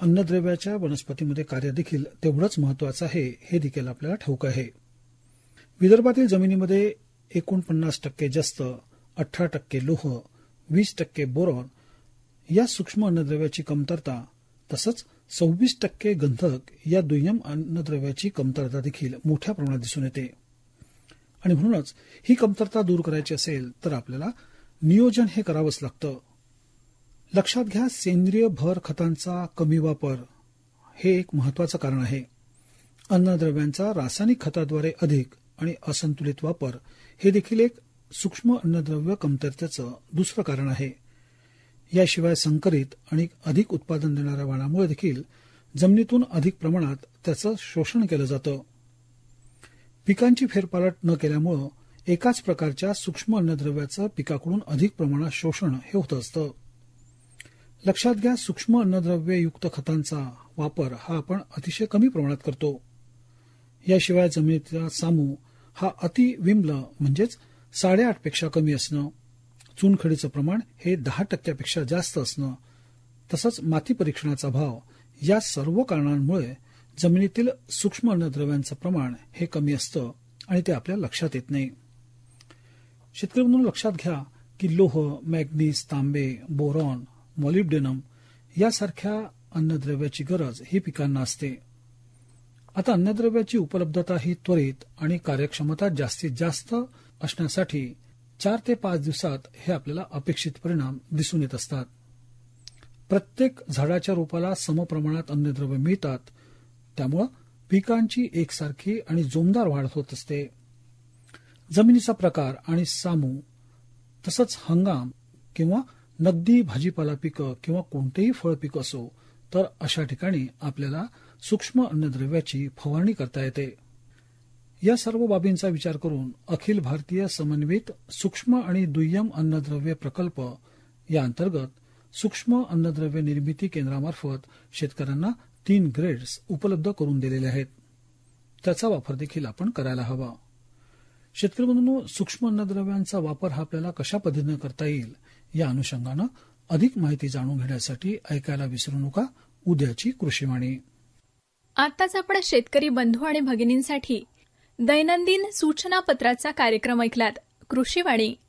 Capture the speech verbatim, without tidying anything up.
अन्नद्रव्याच्या वनस्पतीमध्ये कार्य देखील तेवढंच महत्वाचं आहे हे देखील आपल्याला ठाऊक आहे. विदर्भातील जमिनीमध्ये एकोणपन्नास टक्के जस्त, अठरा टक्के लोह, वीस टक्के बोरॉन या सूक्ष्म अन्नद्रव्याची कमतरता तसंच सव्वीस टक्के गंधक या दुय्यम अन्नद्रव्याची कमतरता देखील मोठ्या प्रमाणात दिसून येते. आणि म्हणूनच ही कमतरता दूर करायची असेल तर आपल्याला नियोजन हे करावंच लागतं. लक्षात घ्या, सेंद्रिय भर खतांचा कमी वापर हे एक महत्वाचं कारण आहे. अन्नद्रव्यांचा रासायनिक खताद्वारे अधिक आणि असंतुलित वापर हे देखील एक सूक्ष्म अन्नद्रव्य कमतरतेचं दुसरं कारण आहे. याशिवाय संकरित आणि अधिक उत्पादन देणाऱ्या वाणामुळे देखील जमिनीतून अधिक प्रमाणात त्याचं शोषण केलं जातं. पिकांची फेरपालट न केल्यामुळं एकाच प्रकारच्या सूक्ष्म अन्नद्रव्याचं पिकाकडून अधिक प्रमाणात शोषण हे होत असतं. लक्षात घ्या, सूक्ष्म अन्नद्रव्ययुक्त खतांचा वापर हा आपण अतिशय कमी प्रमाणात करतो. याशिवाय जमिनीतला सामू हा अतिविम्ल म्हणजेच साडेआठ पेक्षा कमी असणं, चुनखडीचं प्रमाण हे दहा टक्क्यापेक्षा जास्त असणं, तसंच माती परीक्षणाचा अभाव या सर्व कारणांमुळे जमिनीतील सूक्ष्म अन्नद्रव्यांचं प्रमाण हे कमी असतं आणि ते आपल्या लक्षात येत नाही. शेतकरी म्हणून लक्षात घ्या की लोह, मॅग्नीज, तांबे, बोरॉन, मॉलिब्डेनम यासारख्या अन्नद्रव्याची गरज ही पिकांना असते. आता अन्नद्रव्याची उपलब्धता ही त्वरित आणि कार्यक्षमता जास्तीत जास्त असण्यासाठी चार ते पाच दिवसात हे आपल्याला अपेक्षित परिणाम दिसून येत असतात. प्रत्येक झाडाच्या रोपाला समप्रमाणात अन्नद्रव्य मिळतात, त्यामुळं पिकांची एकसारखी आणि जोमदार वाढ होत असते. जमिनीचा प्रकार आणि सामू तसंच हंगाम किंवा नगदी भाजीपाला पिकं किंवा कोणतेही फळ पीक असो तर अशा ठिकाणी आपल्याला सूक्ष्म अन्नद्रव्याची फवारणी करता येते. या सर्व बाबींचा विचार करून अखिल भारतीय समन्वित सूक्ष्म आणि दुय्यम अन्नद्रव्य प्रकल्प या अंतर्गत सूक्ष्म अन्नद्रव्य निर्मिती केंद्रामार्फत शेतकऱ्यांना तीन ग्रेड्स उपलब्ध करून दिलेले आहेत. त्याचा वापर देखील आपण करायला हवा. शेतकरी बंधूंनो, सूक्ष्म अन्नद्रव्यांचा वापर हा आपल्याला कशा पद्धतीने करता येईल या अनुषंगानं अधिक माहिती जाणून घेण्यासाठी ऐकायला विसरू नका उद्याची कृषीवाणी. आताच आपण शेतकरी बंधू आणि भगिनींसाठी दैनंदिन सूचना पत्राचा कार्यक्रम ऐकलात. कृषीवाणी